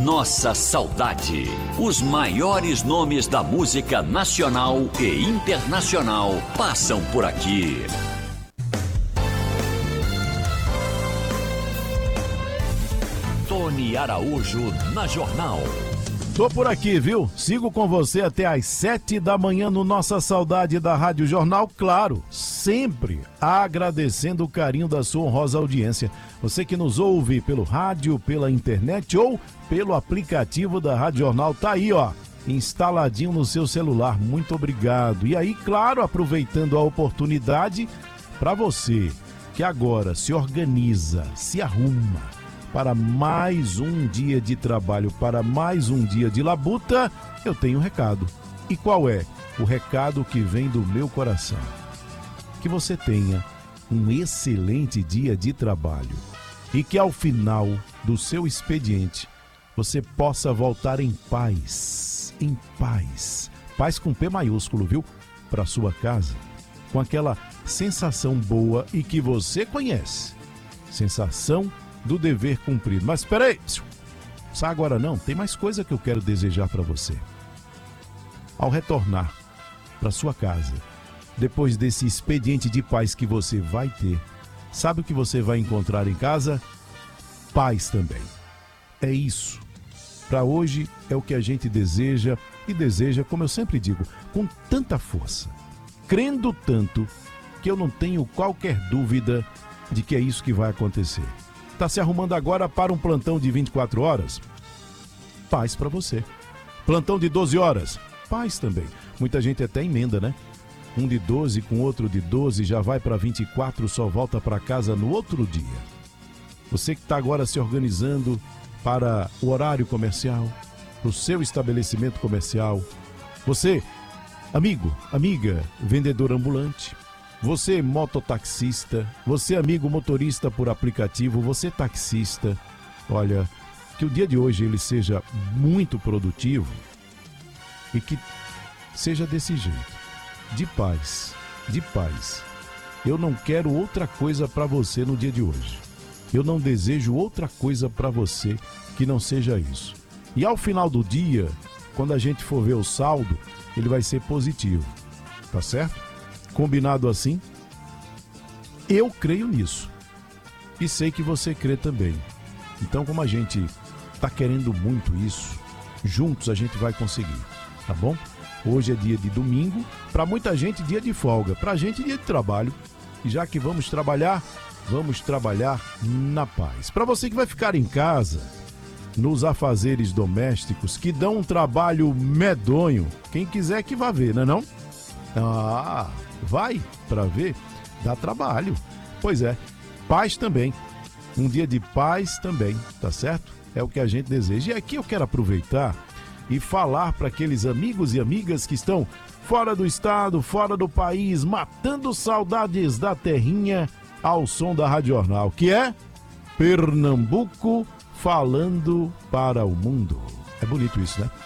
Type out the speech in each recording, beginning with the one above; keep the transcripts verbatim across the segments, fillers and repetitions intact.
Nossa Saudade. Os maiores nomes da música nacional e internacional passam por aqui. Tony Araújo na Jornal. Tô por aqui, viu? Sigo com você até às sete da manhã no Nossa Saudade da Rádio Jornal, claro, sempre agradecendo o carinho da sua honrosa audiência. Você que nos ouve pelo rádio, pela internet ou pelo aplicativo da Rádio Jornal, tá aí, ó, instaladinho no seu celular. Muito obrigado. E aí, claro, aproveitando a oportunidade, para você que agora se organiza, se arruma para mais um dia de trabalho, para mais um dia de labuta, eu tenho um recado. E qual é? O recado que vem do meu coração. Que você tenha um excelente dia de trabalho e que ao final do seu expediente você possa voltar em paz, em paz, paz com P maiúsculo, viu? Para sua casa, com aquela sensação boa e que você conhece, sensação do dever cumprido. Mas espera aí, sai agora não, tem mais coisa que eu quero desejar para você. Ao retornar para sua casa, depois desse expediente de paz que você vai ter, sabe o que você vai encontrar em casa? Paz também. É isso. Para hoje é o que a gente deseja e deseja, como eu sempre digo, com tanta força, crendo tanto que eu não tenho qualquer dúvida de que é isso que vai acontecer. Está se arrumando agora para um plantão de vinte e quatro horas? Paz para você. Plantão de doze horas? Paz também. Muita gente até emenda, né? Um de doze com outro de doze, já vai para vinte e quatro, só volta para casa no outro dia. Você que está agora se organizando para o horário comercial, para o seu estabelecimento comercial. Você, amigo, amiga, vendedor ambulante. Você mototaxista, você amigo motorista por aplicativo, você taxista, olha, que o dia de hoje ele seja muito produtivo e que seja desse jeito, de paz, de paz. Eu não quero outra coisa para você no dia de hoje. Eu não desejo outra coisa para você que não seja isso. E ao final do dia, quando a gente for ver o saldo, ele vai ser positivo, tá certo? Combinado assim? Eu creio nisso. E sei que você crê também. Então, como a gente está querendo muito isso, juntos a gente vai conseguir, tá bom? Hoje é dia de domingo, para muita gente dia de folga, para a gente dia de trabalho. E já que vamos trabalhar, vamos trabalhar na paz. Para você que vai ficar em casa, nos afazeres domésticos, que dão um trabalho medonho, quem quiser que vá ver, não é não? Ah... Vai para ver, dá trabalho. Pois é, paz também. Um dia de paz também, tá certo? É o que a gente deseja. E aqui eu quero aproveitar e falar para aqueles amigos e amigas que estão fora do estado, fora do país, matando saudades da terrinha ao som da Rádio Jornal, que é Pernambuco falando para o mundo. É bonito isso, né?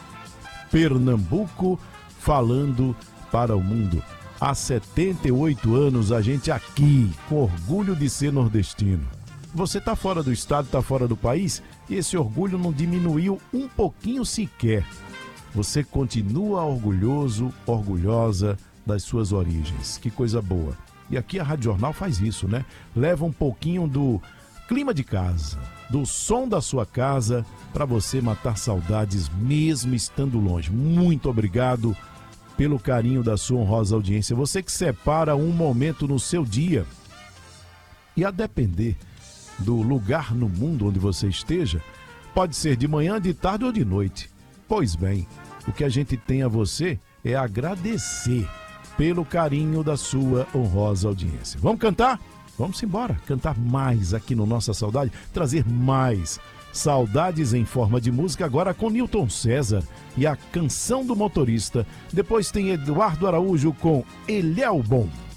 Pernambuco falando para o mundo. Há setenta e oito anos a gente aqui, com orgulho de ser nordestino. Você está fora do estado, está fora do país, e esse orgulho não diminuiu um pouquinho sequer. Você continua orgulhoso, orgulhosa das suas origens. Que coisa boa. E aqui a Rádio Jornal faz isso, né? Leva um pouquinho do clima de casa, do som da sua casa, para você matar saudades mesmo estando longe. Muito obrigado pelo carinho da sua honrosa audiência. Você que separa um momento no seu dia, e a depender do lugar no mundo onde você esteja, pode ser de manhã, de tarde ou de noite. Pois bem, o que a gente tem a você é agradecer pelo carinho da sua honrosa audiência. Vamos cantar? Vamos embora, cantar mais aqui no Nossa Saudade, trazer mais saudades em forma de música, agora com Newton César e a Canção do Motorista. Depois tem Eduardo Araújo com Ele é o Bom.